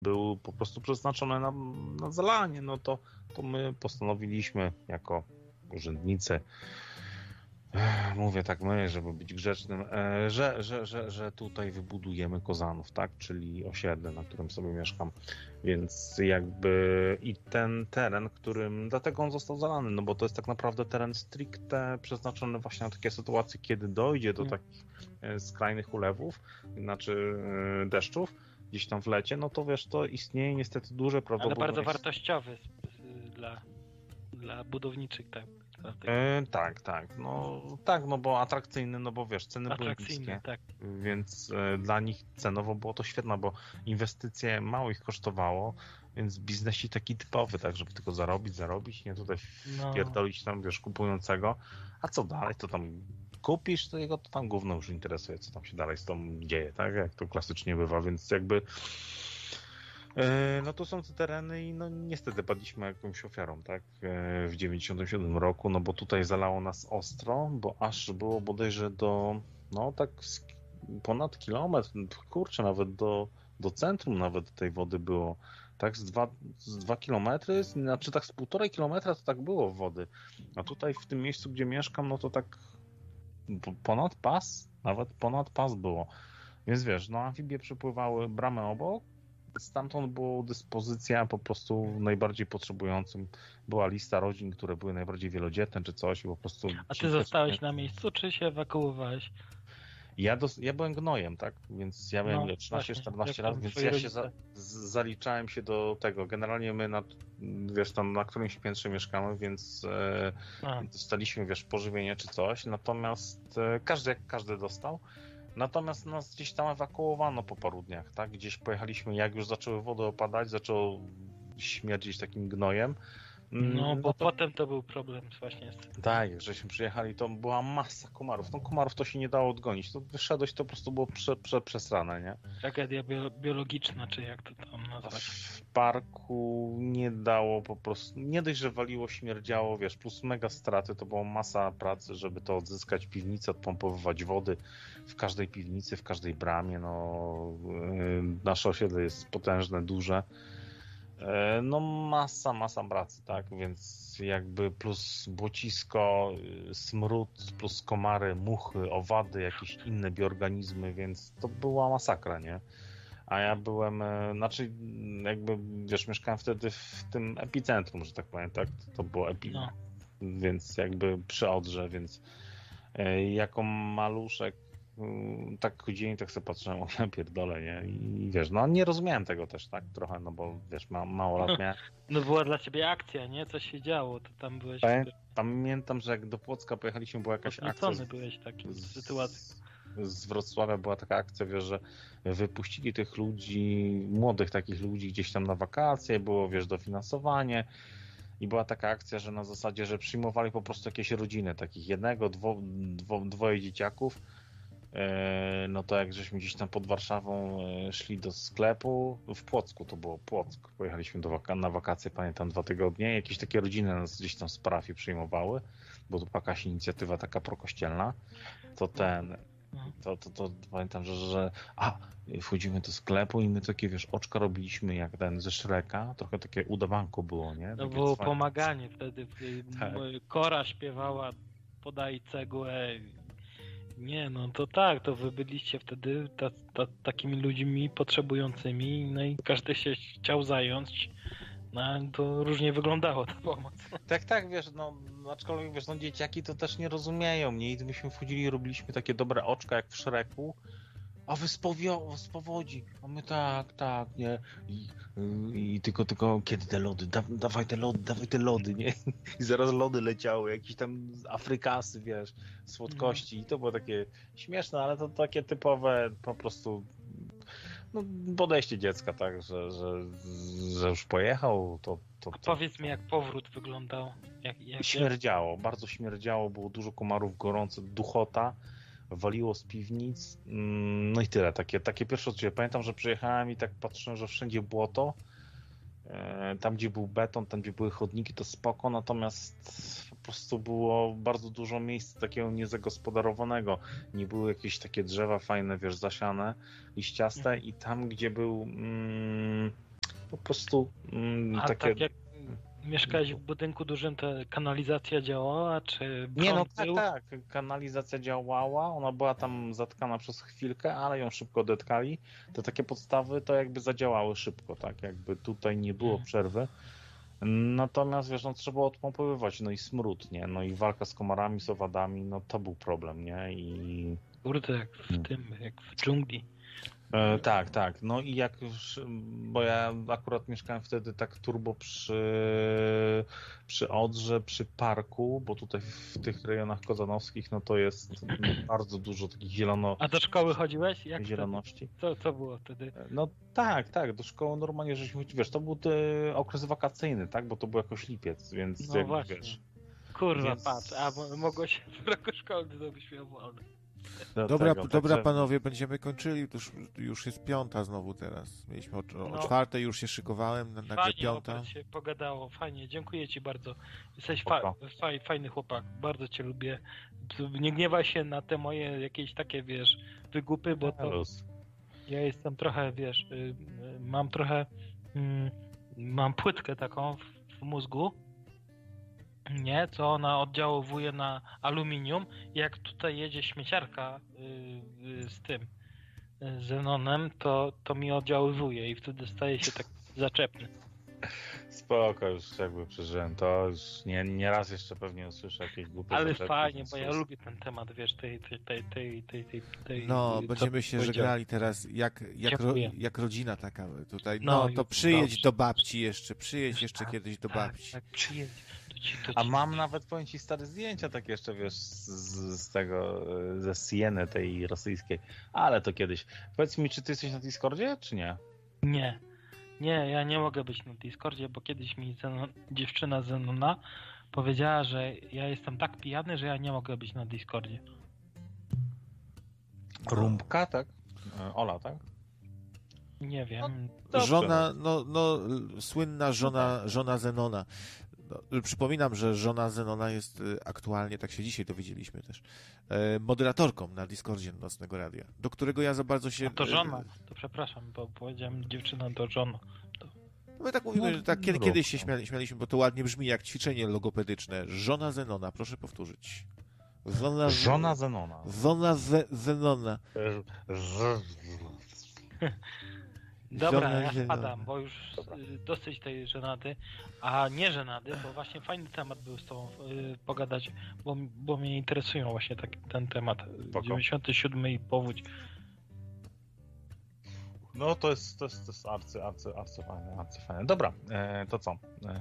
był po prostu przeznaczony na zalanie, no to my postanowiliśmy jako urzędnicy, mówię tak my, żeby być grzecznym, że tutaj wybudujemy Kozanów, tak, czyli osiedle, na którym sobie mieszkam, więc jakby i ten teren, dlatego on został zalany, no bo to jest tak naprawdę teren stricte przeznaczony właśnie na takie sytuacje, kiedy dojdzie do takich skrajnych ulewów, znaczy deszczów, gdzieś tam w lecie, no to wiesz, to istnieje niestety duże prawdopodobieństwo. Ale bardzo wartościowy dla budowniczych, tak. Tak, no bo atrakcyjny, no bo wiesz, ceny były niskie, tak. więc dla nich cenowo było to świetne, bo inwestycje mało ich kosztowało, więc biznesik taki typowy, tak, żeby tylko zarobić, nie tutaj wpierdolić tam, wiesz, kupującego, a co dalej, to tam kupisz, to jego to tam gówno już interesuje, co tam się dalej z tą dzieje, tak, jak to klasycznie bywa, więc jakby no to są te tereny i no niestety padliśmy jakąś ofiarą, tak, w 97 roku, no bo tutaj zalało nas ostro, bo aż było bodajże no tak ponad kilometr, kurczę, nawet do centrum nawet tej wody było, tak, z 2 kilometry, znaczy tak z 1,5 kilometra to tak było wody, a tutaj w tym miejscu, gdzie mieszkam, no to tak nawet ponad pas było, więc wiesz, no amfibie przepływały bramę obok, stamtąd była dyspozycja po prostu najbardziej potrzebującym. Była lista rodzin, które były najbardziej wielodzietne czy coś i po prostu... A ty zostałeś na miejscu, czy się ewakuowałeś? Ja byłem gnojem, tak? Więc ja miałem 13-14 lat, więc ja się zaliczałem się do tego. Generalnie my wiesz, tam na którymś piętrze mieszkamy, więc dostaliśmy, wiesz, pożywienie czy coś, natomiast każdy dostał. Natomiast nas gdzieś tam ewakuowano po paru dniach, tak? Gdzieś pojechaliśmy, jak już zaczęły wody opadać, zaczęło śmierdzić takim gnojem. No bo potem to był problem właśnie. Tak, jak żeśmy przyjechali, to była masa komarów. No komarów to się nie dało odgonić. To wyszedłeś, to po prostu było przesrane, nie? Tragedia biologiczna, czy jak to tam nazwać? W parku nie dało po prostu, nie dość, że waliło, śmierdziało, wiesz, plus mega straty, to była masa pracy, żeby to odzyskać, piwnicę, odpompowywać wody w każdej piwnicy, w każdej bramie, no nasze osiedle jest potężne, duże. No masa pracy, tak, więc jakby plus błocisko, smród, plus komary, muchy, owady, jakieś inne bioorganizmy, więc to była masakra, nie? A ja byłem, znaczy jakby, wiesz, mieszkałem wtedy w tym epicentrum, że tak powiem, tak, to było więc jakby przy Odrze, więc jako maluszek tak chodziłem, tak sobie patrzyłem, o ja pierdolę, nie? I wiesz, no nie rozumiałem tego też, tak, trochę, no bo wiesz, mało lat miałem. No była dla ciebie akcja, nie? Coś się działo, to tam byłeś... Pamiętam, że jak do Płocka pojechaliśmy, była jakaś akcja... byłeś w takiej sytuacji. Z Wrocławia była taka akcja, wiesz, że wypuścili tych ludzi, młodych takich ludzi gdzieś tam na wakacje, było, wiesz, dofinansowanie i była taka akcja, że na zasadzie, że przyjmowali po prostu jakieś rodziny, takich jednego, dwoje dzieciaków. No to jak żeśmy gdzieś tam pod Warszawą szli do sklepu, w Płocku to było, Płock, pojechaliśmy na wakacje, pamiętam 2 tygodnie, jakieś takie rodziny nas gdzieś tam z parafii przyjmowały, bo to była jakaś inicjatywa taka prokościelna, to pamiętam, że wchodzimy do sklepu i my takie, wiesz, oczka robiliśmy jak ten ze Shreka, trochę takie udawanko było, nie? To było pomaganie wtedy, tak. Kora śpiewała, podaj cegłę. Nie, no to tak, to wy byliście wtedy takimi ludźmi potrzebującymi, no i każdy się chciał zająć, no to różnie wyglądało ta pomoc. Tak, wiesz, no aczkolwiek, wiesz, no dzieciaki to też nie rozumieją, nie? I myśmy wchodzili i robiliśmy takie dobre oczka jak w Shreku, a wy z powodzi, a my tak, nie? I tylko kiedy te lody, dawaj te lody, nie? I zaraz lody leciały, jakieś tam Afrykasy, wiesz, słodkości i to było takie śmieszne, ale to takie typowe po prostu no, podejście dziecka, tak, że już pojechał, to powiedz mi, jak powrót wyglądał? Śmierdziało, bardzo śmierdziało, było dużo komarów, gorące, duchota, waliło z piwnic, no i tyle, takie pierwsze odczucie. Pamiętam, że przyjechałem i tak patrzyłem, że wszędzie błoto, tam gdzie był beton, tam gdzie były chodniki, to spoko, natomiast po prostu było bardzo dużo miejsc takiego niezagospodarowanego, nie były jakieś takie drzewa fajne, wiesz, zasiane, liściaste i tam gdzie był po prostu A takie... tak jak mieszkałeś w budynku dużym, to kanalizacja działała, czy Nie, no prąd był? tak, kanalizacja działała, ona była tam zatkana przez chwilkę, ale ją szybko odetkali. Te takie podstawy to jakby zadziałały szybko, tak, jakby tutaj nie było przerwy. Natomiast wiesz, no trzeba odpompowywać, no i smród, nie, no i walka z komarami, z owadami, no to był problem, nie, i... Kurde, jak w tym, jak w dżungli. Tak. No i jak już, bo ja akurat mieszkałem wtedy tak turbo przy Odrze, przy parku, bo tutaj w tych rejonach kozanowskich, no to jest bardzo dużo takich A do szkoły chodziłeś? Jak zieloności. Co było wtedy? No tak, do szkoły normalnie żeśmy, wiesz, to był okres wakacyjny, tak, bo to był jakoś lipiec, więc No jakby, właśnie. wiesz. Kurwa, Więc- patrz, a mogłeś w roku szkolnym zrobić miał wolny. Dobra, Także- panowie, będziemy kończyli. Już jest 5 znowu teraz. Mieliśmy o No. 4 już się szykowałem, nagle Fajnie, 5. Robert, się pogadało, fajnie, dziękuję ci bardzo. Jesteś Spoko. fajny chłopak, bardzo cię lubię. Nie gniewaj się na te moje jakieś takie, wiesz, wygupy, bo to Luz. ja jestem trochę, wiesz, mam trochę, mam płytkę taką w mózgu, nie, co ona oddziałuje na aluminium. Jak tutaj jedzie śmieciarka z tym, z xenonem, to mi oddziaływuje i wtedy staje się tak zaczepny. Spoko, już jakby przeżyłem to, już nie raz jeszcze pewnie usłyszę jakieś głupie Ale zaczepki, fajnie, więc bo to ja jest- lubię ten temat, wiesz, tej No, co będziemy się powiedziałeś. żegnali teraz Dziękuję. jak rodzina taka tutaj. No, No, to już przyjedź dobrze. do babci jeszcze, przyjedź jeszcze kiedyś do babci. Tak, przyjedź. A mam nawet, powiem ci, stare zdjęcia tak jeszcze, wiesz, z tego, ze Sieny tej rosyjskiej, ale to kiedyś. Powiedz mi, czy ty jesteś na Discordzie, czy nie? Nie, ja nie mogę być na Discordzie, bo kiedyś mi dziewczyna Zenona powiedziała, że ja jestem tak pijany, że ja nie mogę być na Discordzie. Rumbka, tak? Ola, tak? Nie wiem. Dobrze. Żona, słynna żona Zenona. No, przypominam, że żona Zenona jest aktualnie, tak się dzisiaj dowiedzieliśmy też, moderatorką na Discordzie Nocnego Radia, do którego ja za bardzo się... A to żona, to przepraszam, bo powiedziałem dziewczyna to żona. My tak mówimy, No, że tak no, kiedyś się no. śmialiśmy, bo to ładnie brzmi jak ćwiczenie logopedyczne. Żona Zenona, proszę powtórzyć. Żona Zenona. Zenona. Dobra, Żona ja Zenona. spadam, bo już dosyć tej żenady, a nie żenady, bo właśnie fajny temat był z tobą pogadać, bo mnie interesują właśnie ten temat. Spoko. 97 i powódź. No to jest arcyfajne. Dobra, to co?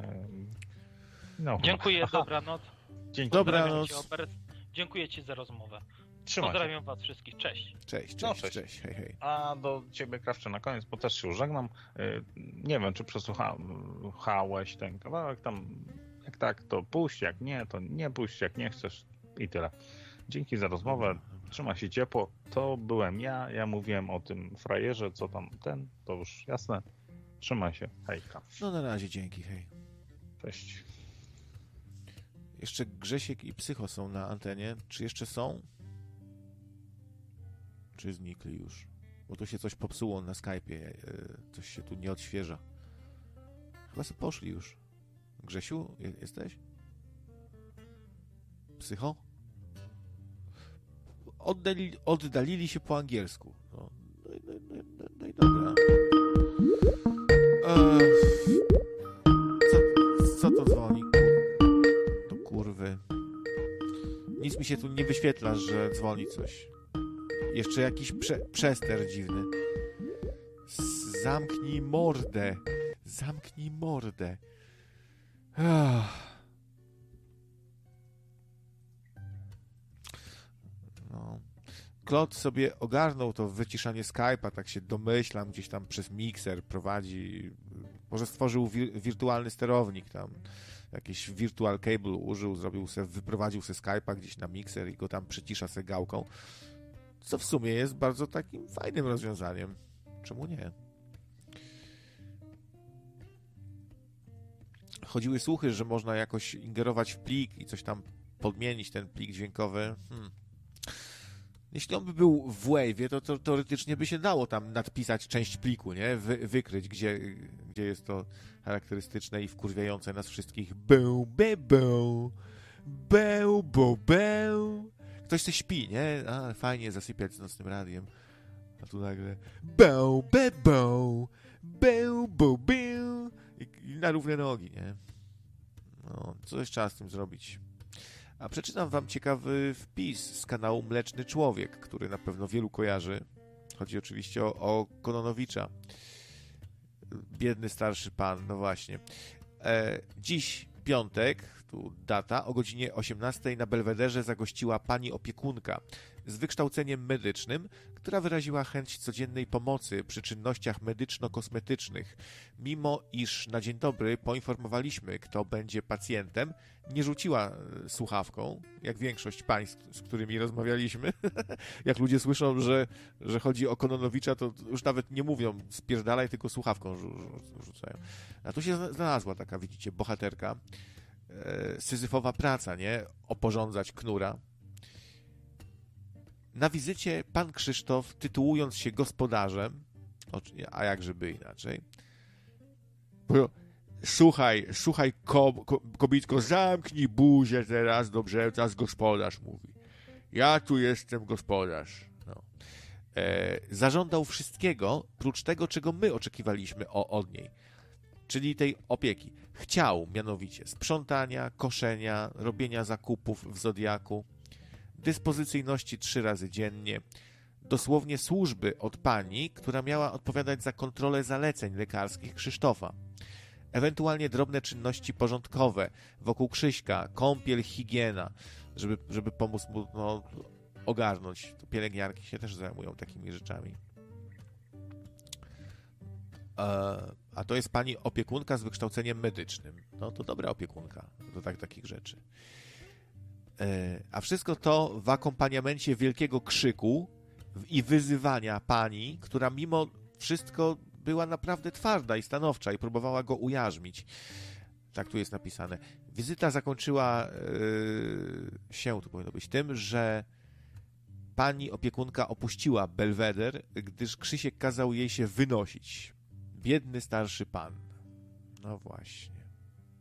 No, Dziękuję, Aha, dobranoc. dzięki. Dobranoc. Pozdrawiam cię, Obert. Dziękuję ci za rozmowę. Trzymaj się. Pozdrawiam was wszystkich, cześć. Cześć, No, cześć, cześć. hej, hej. A do ciebie, Krawcze, na koniec, bo też się już żegnam. Nie wiem, czy przesłuchałeś ten kawałek tam. Jak tak, to puść, jak nie, to nie puść, jak nie chcesz i tyle. Dzięki za rozmowę. Trzymaj się ciepło. To byłem ja mówiłem o tym frajerze, co tam to już jasne. Trzymaj się. Hejka. No na razie, dzięki, hej. Cześć. Jeszcze Grzesiek i Psycho są na antenie. Czy jeszcze są? Czy znikli już? Bo tu się coś popsuło na Skype'ie. Coś się tu nie odświeża. Chyba sobie poszli już. Grzesiu, jesteś? Psycho? Oddalili się po angielsku. No i dobra. Co to dzwoni? Do kurwy. Nic mi się tu nie wyświetla, że dzwoni coś. Jeszcze jakiś przester dziwny. Zamknij mordę. Zamknij mordę. No. Klot sobie ogarnął to wyciszanie Skype'a, tak się domyślam, gdzieś tam przez mikser prowadzi. Może stworzył wirtualny sterownik tam. Jakiś virtual cable użył, wyprowadził sobie Skype'a gdzieś na mikser i go tam przycisza sobie gałką. Co w sumie jest bardzo takim fajnym rozwiązaniem. Czemu nie? Chodziły słuchy, że można jakoś ingerować w plik i coś tam podmienić ten plik dźwiękowy. Jeśli on by był w Wave'ie, to teoretycznie by się dało tam nadpisać część pliku, nie? Wykryć, gdzie jest to charakterystyczne i wkurwiające nas wszystkich. Beł, be, beł, beł, bo, beł. Ktoś se śpi, nie? A, fajnie zasypiać z nocnym radiem. A tu nagle beł, be, beł, beł, bo, beł. I na równe nogi, nie? No, coś trzeba z tym zrobić. A przeczytam wam ciekawy wpis z kanału Mleczny Człowiek, który na pewno wielu kojarzy. Chodzi oczywiście o Kononowicza. Biedny starszy pan, no właśnie. Dziś piątek, tu data, o godzinie 18 na Belwederze zagościła pani opiekunka z wykształceniem medycznym, która wyraziła chęć codziennej pomocy przy czynnościach medyczno-kosmetycznych. Mimo iż na dzień dobry poinformowaliśmy, kto będzie pacjentem, nie rzuciła słuchawką, jak większość państw, z którymi rozmawialiśmy. Jak ludzie słyszą, że chodzi o Kononowicza, to już nawet nie mówią spierdalaj, tylko słuchawką rzucają. A tu się znalazła taka, widzicie, bohaterka, syzyfowa praca, nie? Oporządzać knura. Na wizycie pan Krzysztof, tytułując się gospodarzem, a jakżeby inaczej, słuchaj, kobitko, zamknij buzię teraz, dobrze, teraz gospodarz mówi. Ja tu jestem gospodarz. No. Zażądał wszystkiego, prócz tego, czego my oczekiwaliśmy od niej, czyli tej opieki. Chciał mianowicie sprzątania, koszenia, robienia zakupów w Zodiaku, dyspozycyjności 3 razy dziennie, dosłownie służby od pani, która miała odpowiadać za kontrolę zaleceń lekarskich Krzysztofa. Ewentualnie drobne czynności porządkowe wokół Krzyśka, kąpiel, higiena, żeby pomóc mu ogarnąć. Pielęgniarki się też zajmują takimi rzeczami. A to jest pani opiekunka z wykształceniem medycznym. No to dobra opiekunka do takich rzeczy. A wszystko to w akompaniamencie wielkiego krzyku i wyzywania pani, która mimo wszystko była naprawdę twarda i stanowcza i próbowała go ujarzmić. Tak tu jest napisane. Wizyta zakończyła się, to powinno być, tym, że pani opiekunka opuściła Belweder, gdyż Krzysiek kazał jej się wynosić. Biedny starszy pan. No właśnie.